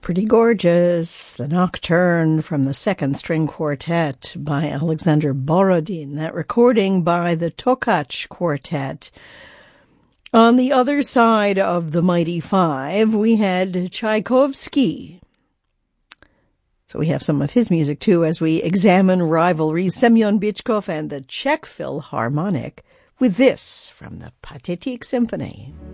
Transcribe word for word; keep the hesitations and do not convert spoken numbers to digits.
Pretty gorgeous. The Nocturne from the Second String Quartet by Alexander Borodin. That recording by the Tokach Quartet. On the other side of the Mighty Five, we had Tchaikovsky. So we have some of his music, too, as we examine rivalries. Semyon Bychkov and the Czech Philharmonic with this from the Pathetique Symphony.